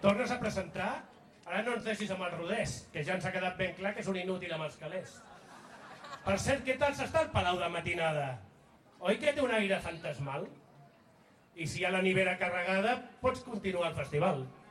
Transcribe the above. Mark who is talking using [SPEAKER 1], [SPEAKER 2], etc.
[SPEAKER 1] tornes a presentar? Ara no ens deixis amb el Rodés, que ja ens ha quedat ben clar que és un inútil amb els calés. Per cert, què tal s'està el Palau de matinada? Oi que té un aire fantasmal? I si hi ha la nevera carregada, pots continuar el festival.